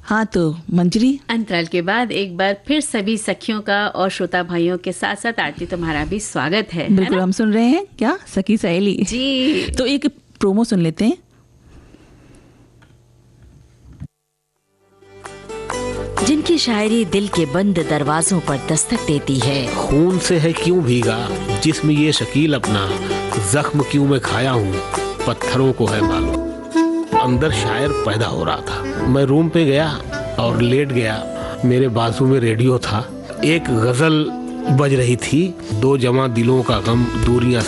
हाँ तो मंजरी, अंतराल के बाद एक बार फिर सभी सखियों का और श्रोता भाइयों के साथ साथ आरती तुम्हारा भी स्वागत है बिल्कुल हम सुन रहे हैं क्या सखी सहेली जी। तो एक प्रोमो सुन लेते हैं। जिनकी शायरी दिल के बंद दरवाजों पर दस्तक देती है। खून से है क्यों भीगा जिस्म ये शकील अपना, जख्म क्यों मैं खाया हूँ पत्थरों को है मालूम। अंदर शायर पैदा हो रहा था। मैं रूम पे गया और लेट गया। मेरे बाजू में रेडियो था। एक गजल बज रही थी, दो जमा दिलों का गम दूरियां